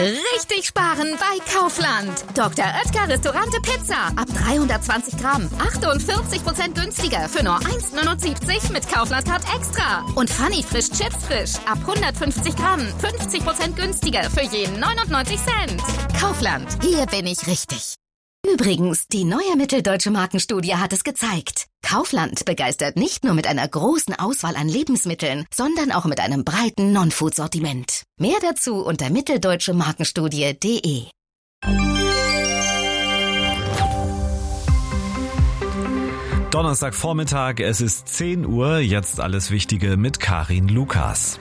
Richtig sparen bei Kaufland. Dr. Oetker Restaurante Pizza. Ab 320 Gramm. 48% günstiger für nur 1,79 mit Kaufland-Card extra. Und Funny Frisch Chips Frisch. Ab 150 Gramm. 50% günstiger für jeden 99 Cent. Kaufland. Hier bin ich richtig. Übrigens, die neue Mitteldeutsche Markenstudie hat es gezeigt. Kaufland begeistert nicht nur mit einer großen Auswahl an Lebensmitteln, sondern auch mit einem breiten Non-Food-Sortiment. Mehr dazu unter mitteldeutschemarkenstudie.de. Donnerstagvormittag, es ist 10 Uhr, jetzt alles Wichtige mit Karin Lukas.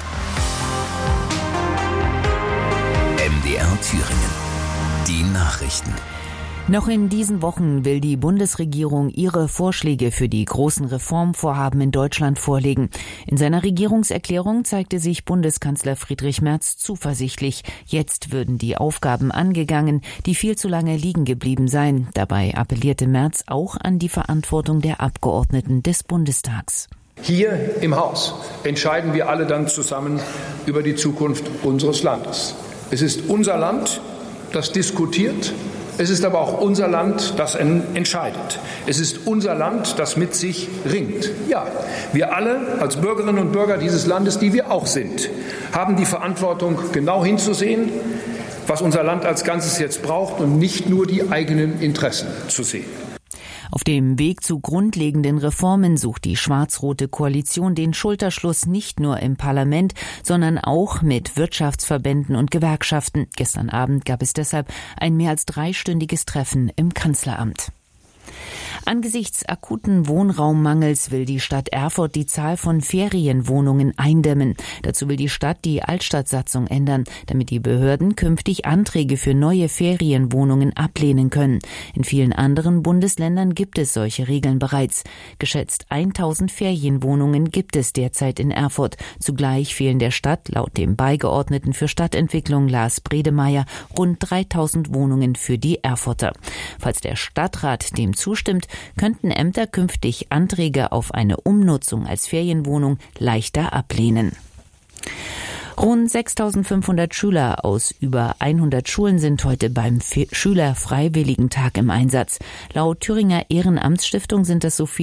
MDR Thüringen. Die Nachrichten. Noch in diesen Wochen will die Bundesregierung ihre Vorschläge für die großen Reformvorhaben in Deutschland vorlegen. In seiner Regierungserklärung zeigte sich Bundeskanzler Friedrich Merz zuversichtlich. Jetzt würden die Aufgaben angegangen, die viel zu lange liegen geblieben seien. Dabei appellierte Merz auch an die Verantwortung der Abgeordneten des Bundestags. Hier im Haus entscheiden wir alle dann zusammen über die Zukunft unseres Landes. Es ist unser Land, das diskutiert. Es ist aber auch unser Land, das entscheidet. Es ist unser Land, das mit sich ringt. Ja, wir alle als Bürgerinnen und Bürger dieses Landes, die wir auch sind, haben die Verantwortung, genau hinzusehen, was unser Land als Ganzes jetzt braucht und nicht nur die eigenen Interessen zu sehen. Auf dem Weg zu grundlegenden Reformen sucht die schwarz-rote Koalition den Schulterschluss nicht nur im Parlament, sondern auch mit Wirtschaftsverbänden und Gewerkschaften. Gestern Abend gab es deshalb ein mehr als 3-stündiges Treffen im Kanzleramt. Angesichts akuten Wohnraummangels will die Stadt Erfurt die Zahl von Ferienwohnungen eindämmen. Dazu will die Stadt die Altstadtsatzung ändern, damit die Behörden künftig Anträge für neue Ferienwohnungen ablehnen können. In vielen anderen Bundesländern gibt es solche Regeln bereits. Geschätzt 1000 Ferienwohnungen gibt es derzeit in Erfurt. Zugleich fehlen der Stadt laut dem Beigeordneten für Stadtentwicklung Lars Bredemeier rund 3000 Wohnungen für die Erfurter. Falls der Stadtrat dem zustimmt, könnten Ämter künftig Anträge auf eine Umnutzung als Ferienwohnung leichter ablehnen. Rund 6.500 Schüler aus über 100 Schulen sind heute beim Schülerfreiwilligentag im Einsatz. Laut Thüringer Ehrenamtsstiftung sind das so viele